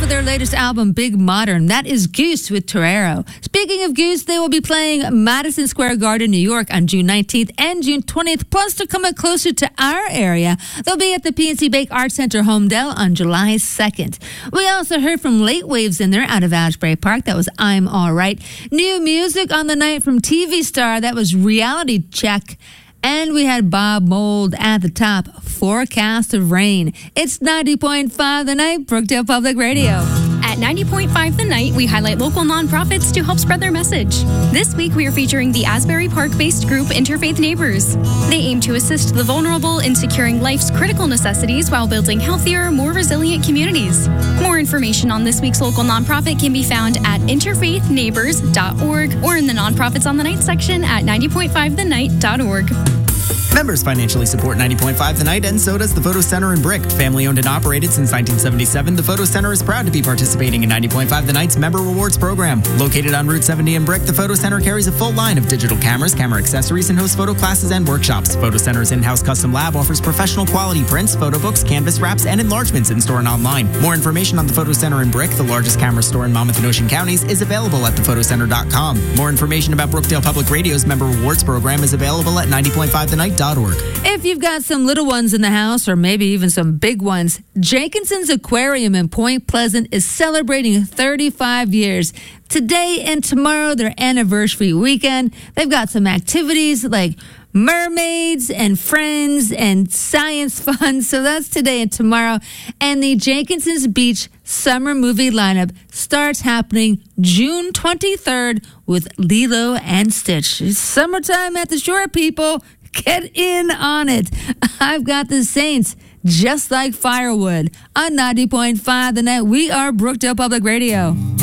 with their latest album, Big Modern. That is Goose with Torero. Speaking of Goose, they will be playing Madison Square Garden, New York on June 19th and June 20th. Plus, to come closer to our area, they'll be at the PNC Bank Arts Center, Homedale on July 2nd. We also heard from Late Waves in there out of Asbury Park. That was I'm All Right. New music on the night from TV Star. That was Reality Check. And we had Bob Mould at the top. Forecast of rain. It's 90.5 The Night, Brookdale Public Radio. At 90.5 The Night, we highlight local nonprofits to help spread their message. This week, we are featuring the Asbury Park-based group Interfaith Neighbors. They aim to assist the vulnerable in securing life's critical necessities while building healthier, more resilient communities. More information on this week's local nonprofit can be found at interfaithneighbors.org or in the Nonprofits on the Night section at 90.5thenight.org. Members financially support 90.5 The Night, and so does the Photo Center in Brick. Family owned and operated since 1977, the Photo Center is proud to be participating in 90.5 The Night's Member Rewards program. Located on Route 70 in Brick, the Photo Center carries a full line of digital cameras, camera accessories, and hosts photo classes and workshops. Photo Center's in-house custom lab offers professional quality prints, photo books, canvas wraps, and enlargements in-store and online. More information on the Photo Center in Brick, the largest camera store in Monmouth and Ocean counties, is available at thephotoCenter.com. More information about Brookdale Public Radio's Member Rewards program is available at 90.5thenight.org. If you've got some little ones in the house, or maybe even some big ones, Jenkinson's Aquarium in Point Pleasant is celebrating 35 years. Today and tomorrow, their anniversary weekend. They've got some activities like mermaids and friends and science fun. So that's today and tomorrow. And the Jenkinson's Beach summer movie lineup starts happening June 23rd with Lilo and Stitch. It's summertime at the shore, people. Get in on it. I've got the Saints, Just Like Firewood, on 90.5 The Night. We are Brookdale Public Radio.